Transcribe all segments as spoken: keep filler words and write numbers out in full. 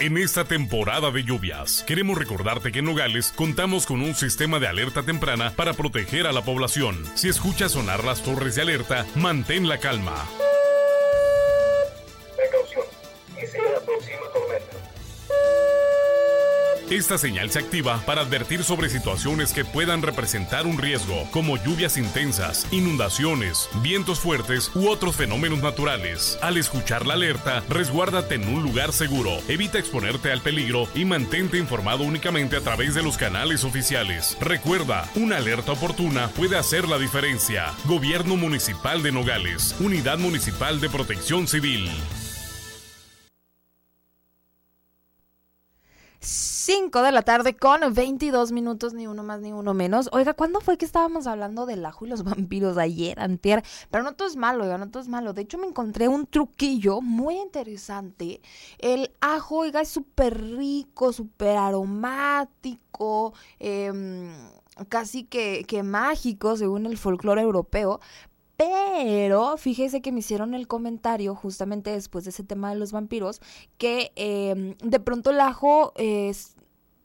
en esta temporada de lluvias. Queremos recordarte que en Nogales contamos con un sistema de alerta temprana para proteger a la población. Si escuchas sonar las torres de alerta, mantén la calma. Precaución, que se aproxima tormenta. Esta señal se activa para advertir sobre situaciones que puedan representar un riesgo, como lluvias intensas, inundaciones, vientos fuertes u otros fenómenos naturales. Al escuchar la alerta, resguárdate en un lugar seguro, evita exponerte al peligro y mantente informado únicamente a través de los canales oficiales. Recuerda, una alerta oportuna puede hacer la diferencia. Gobierno Municipal de Nogales, Unidad Municipal de Protección Civil. cinco de la tarde con veintidós minutos, ni uno más ni uno menos. Oiga, ¿cuándo fue que estábamos hablando del ajo y los vampiros? Ayer, antier, pero no todo es malo, oiga, no todo es malo. De hecho, me encontré un truquillo muy interesante. El ajo, oiga, es súper rico, súper aromático, eh, casi que, que mágico, según el folclore europeo. Pero fíjese que me hicieron el comentario justamente después de ese tema de los vampiros que eh, de pronto el ajo es...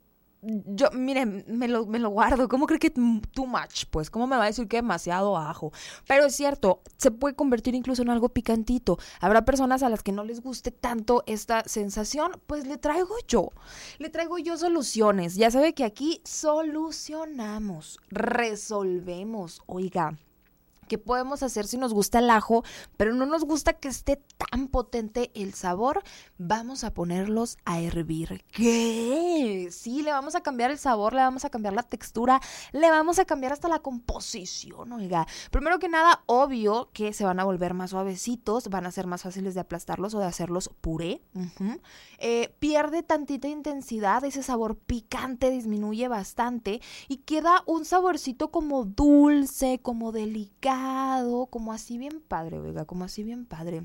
Yo, miren, me lo, me lo guardo. ¿Cómo cree que too much? Pues, ¿cómo me va a decir que demasiado ajo? Pero es cierto, se puede convertir incluso en algo picantito. Habrá personas a las que no les guste tanto esta sensación. Pues le traigo yo. Le traigo yo soluciones. Ya sabe que aquí solucionamos, resolvemos. Oiga, ¿qué podemos hacer si nos gusta el ajo, pero no nos gusta que esté tan potente el sabor? Vamos a ponerlos a hervir. ¿Qué? Sí, le vamos a cambiar el sabor, le vamos a cambiar la textura, le vamos a cambiar hasta la composición, oiga. Primero que nada, obvio que se van a volver más suavecitos, van a ser más fáciles de aplastarlos o de hacerlos puré. Uh-huh. Eh, pierde tantita intensidad, ese sabor picante disminuye bastante y queda un saborcito como dulce, como delicado, como así bien padre, oiga, como así bien padre.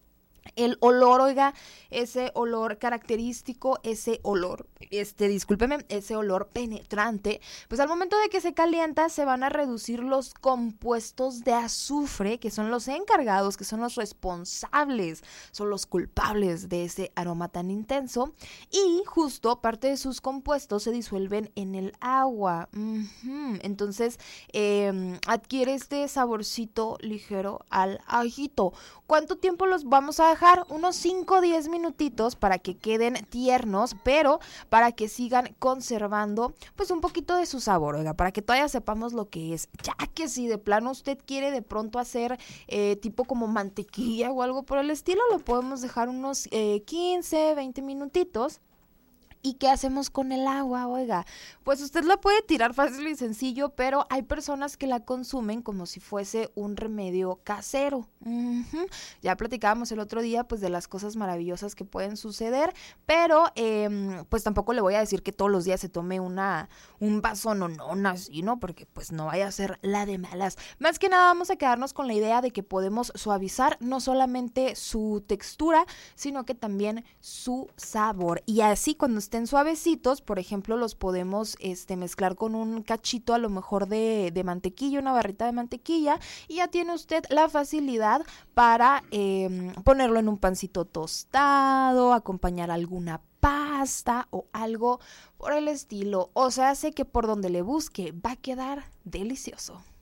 El olor, oiga, ese olor característico, ese olor, este, discúlpeme, ese olor penetrante, pues al momento de que se calienta se van a reducir los compuestos de azufre, que son los encargados, que son los responsables, son los culpables de ese aroma tan intenso, y justo parte de sus compuestos se disuelven en el agua. Uh-huh. Entonces eh, adquiere este saborcito ligero al ajito. ¿Cuánto tiempo los vamos a dejar? Unos cinco o diez minutitos para que queden tiernos, pero para que sigan conservando pues un poquito de su sabor, oiga, para que todavía sepamos lo que es. Ya que si de plano usted quiere de pronto hacer eh, tipo como mantequilla o algo por el estilo, lo podemos dejar unos eh, quince, veinte minutitos. ¿Y qué hacemos con el agua? Oiga, pues usted la puede tirar fácil y sencillo, pero hay personas que la consumen como si fuese un remedio casero. Uh-huh. Ya platicábamos el otro día pues de las cosas maravillosas que pueden suceder, pero eh, pues tampoco le voy a decir que todos los días se tome una un vaso nonona así, ¿no? Porque pues no vaya a ser la de malas. Más que nada vamos a quedarnos con la idea de que podemos suavizar no solamente su textura, sino que también su sabor. Y así cuando estén suavecitos, por ejemplo, los podemos este, mezclar con un cachito a lo mejor de, de mantequilla, una barrita de mantequilla, y ya tiene usted la facilidad para eh, ponerlo en un pancito tostado, acompañar alguna pasta o algo por el estilo. O sea, sé que por donde le busque va a quedar delicioso.